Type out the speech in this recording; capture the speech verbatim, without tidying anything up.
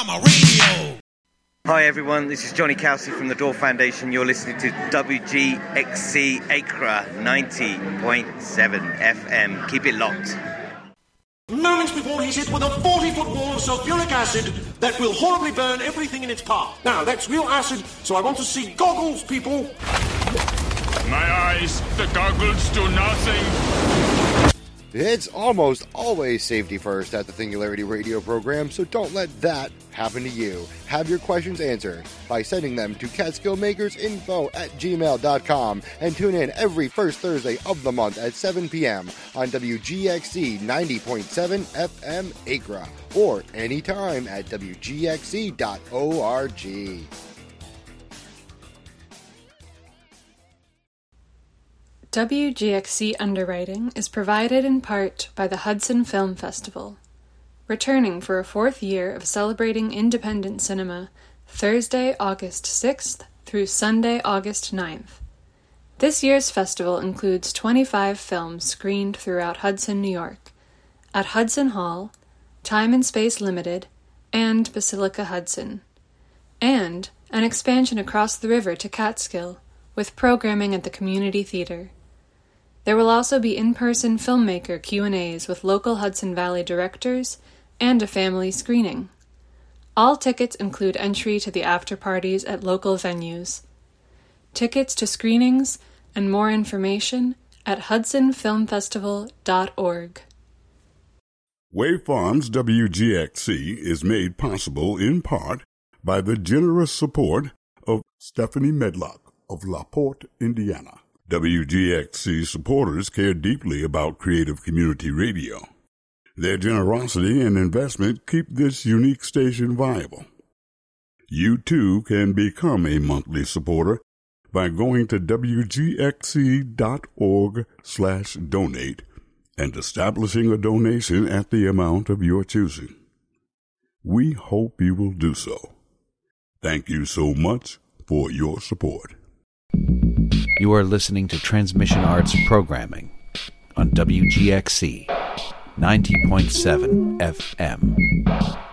Drama Radio. Hi everyone, this is Johnny Kelsey from the Door Foundation. You're listening to W G X C Acra ninety point seven F M. Keep it locked. Moments before he's hit with a forty-foot wall of sulfuric acid that will horribly burn everything in its path. Now, that's real acid, so I want to see goggles, people. My eyes, the goggles do nothing. It's almost always safety first at the Singularity Radio program, so don't let that happen to you. Have your questions answered by sending them to catskillmakersinfo at gmail dot com and tune in every first Thursday of the month at seven p.m. on W G X C ninety point seven F M Acra or anytime at W G X C dot org. W G X C underwriting is provided in part by the Hudson Film Festival, returning for a fourth year of celebrating independent cinema, Thursday, August sixth through Sunday, August ninth. This year's festival includes twenty-five films screened throughout Hudson, New York, at Hudson Hall, Time and Space Limited, and Basilica Hudson, and an expansion across the river to Catskill, with programming at the Community Theater. There will also be in-person filmmaker Q and A's with local Hudson Valley directors and a family screening. All tickets include entry to the after-parties at local venues. Tickets to screenings and more information at hudson film festival dot org. Wave Farms W G X C is made possible in part by the generous support of Stephanie Medlock of LaPorte, Indiana. W G X C supporters care deeply about creative community radio. Their generosity and investment keep this unique station viable. You too can become a monthly supporter by going to W G X C dot org slash donate and establishing a donation at the amount of your choosing. We hope you will do so. Thank you so much for your support. You are listening to Transmission Arts Programming on W G X C ninety point seven F M.